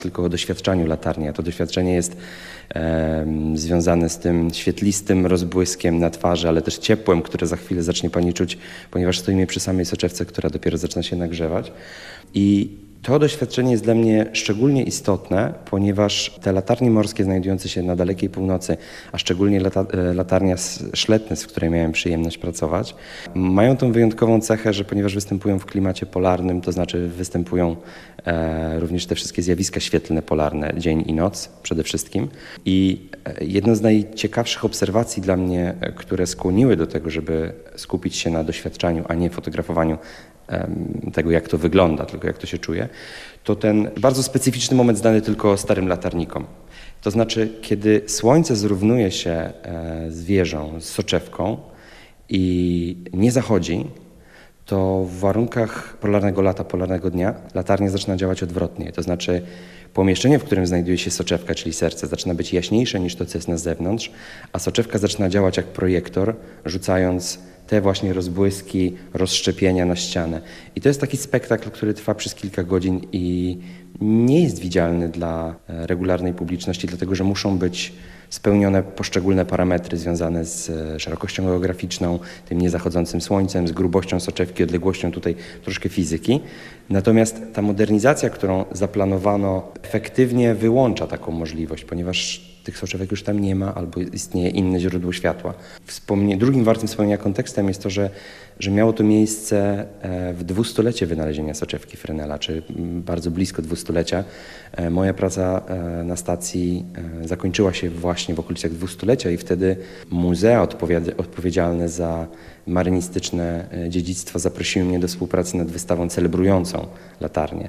tylko o doświadczaniu latarni, a to doświadczenie jest związane z tym świetlistym rozbłyskiem na twarzy, ale też ciepłem, które za chwilę zacznie pani czuć, ponieważ stoimy przy samej soczewce, która dopiero zaczyna się nagrzewać. I to doświadczenie jest dla mnie szczególnie istotne, ponieważ te latarnie morskie znajdujące się na dalekiej północy, a szczególnie latarnia Szletnes, w której miałem przyjemność pracować, mają tą wyjątkową cechę, że ponieważ występują w klimacie polarnym, to znaczy występują również te wszystkie zjawiska świetlne polarne, dzień i noc przede wszystkim. I jedną z najciekawszych obserwacji dla mnie, które skłoniły do tego, żeby skupić się na doświadczaniu, a nie fotografowaniu tego, jak to wygląda, tylko jak to się czuje, to ten bardzo specyficzny moment znany tylko starym latarnikom. To znaczy, kiedy słońce zrównuje się z wieżą, z soczewką i nie zachodzi, to w warunkach polarnego lata, polarnego dnia latarnia zaczyna działać odwrotnie. To znaczy pomieszczenie, w którym znajduje się soczewka, czyli serce, zaczyna być jaśniejsze niż to, co jest na zewnątrz, a soczewka zaczyna działać jak projektor, rzucając te właśnie rozbłyski, rozszczepienia na ścianę. I to jest taki spektakl, który trwa przez kilka godzin i nie jest widzialny dla regularnej publiczności, dlatego że muszą być spełnione poszczególne parametry związane z szerokością geograficzną, tym niezachodzącym słońcem, z grubością soczewki, odległością tutaj troszkę fizyki. Natomiast ta modernizacja, którą zaplanowano, efektywnie wyłącza taką możliwość, ponieważ tych soczewek już tam nie ma albo istnieje inne źródło światła. Drugim wartym wspomnienia kontekstem jest to, że miało to miejsce w 200-lecie wynalezienia soczewki Fresnela, czy bardzo blisko 200-lecia. Moja praca na stacji zakończyła się właśnie w okolicach 200-lecia i wtedy muzea odpowiedzialne za marynistyczne dziedzictwo zaprosiły mnie do współpracy nad wystawą celebrującą latarnię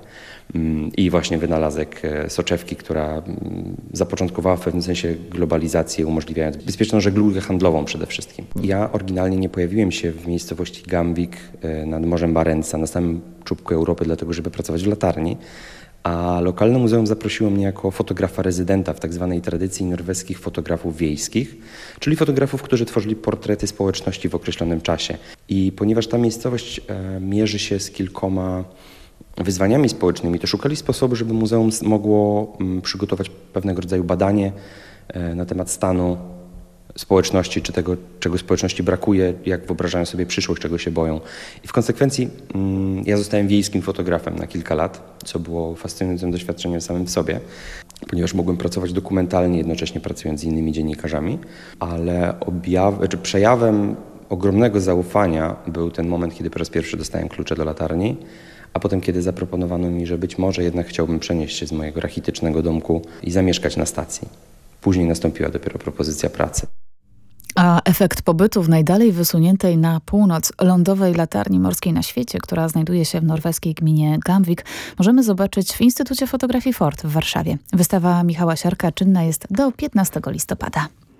i właśnie wynalazek soczewki, która zapoczątkowała w pewnym sensie globalizację, umożliwiając bezpieczną żeglugę handlową przede wszystkim. Ja oryginalnie nie pojawiłem się w miejscowości Gamvik nad Morzem Barentsa, na samym czubku Europy, dlatego żeby pracować w latarni, a lokalne muzeum zaprosiło mnie jako fotografa rezydenta w tak zwanej tradycji norweskich fotografów wiejskich, czyli fotografów, którzy tworzyli portrety społeczności w określonym czasie. I ponieważ ta miejscowość mierzy się z kilkoma wyzwaniami społecznymi, to szukali sposobu, żeby muzeum mogło przygotować pewnego rodzaju badanie na temat stanu społeczności, czy tego, czego społeczności brakuje, jak wyobrażają sobie przyszłość, czego się boją. I w konsekwencji ja zostałem wiejskim fotografem na kilka lat, co było fascynującym doświadczeniem samym w sobie, ponieważ mogłem pracować dokumentalnie, jednocześnie pracując z innymi dziennikarzami, ale przejawem ogromnego zaufania był ten moment, kiedy po raz pierwszy dostałem klucze do latarni, a potem, kiedy zaproponowano mi, że być może jednak chciałbym przenieść się z mojego rachitycznego domku i zamieszkać na stacji. Później nastąpiła dopiero propozycja pracy. A efekt pobytu w najdalej wysuniętej na północ lądowej latarni morskiej na świecie, która znajduje się w norweskiej gminie Gamvik, możemy zobaczyć w Instytucie Fotografii Ford w Warszawie. Wystawa Michała Siarka czynna jest do 15 listopada.